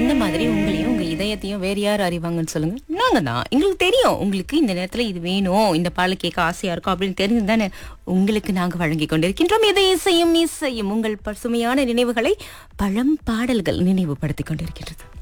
அந்த மாதிரி உங்களையும் உங்க இதயத்தையும் வேற யார் அறிவாங்கன்னு சொல்லுங்க. நாங்க தான். எங்களுக்கு தெரியும் உங்களுக்கு இந்த நேரத்துல இது வேணும், இந்த பாடல் கேட்க ஆசையா இருக்கும் அப்படின்னு தெரிஞ்சு தானே உங்களுக்கு நாங்க வழங்கி கொண்டிருக்கின்றோம். இதை இசையும் இசையும் உங்கள் பசுமையான நினைவுகளை பழம் பாடல்கள் நினைவுபடுத்திக் கொண்டிருக்கின்றது.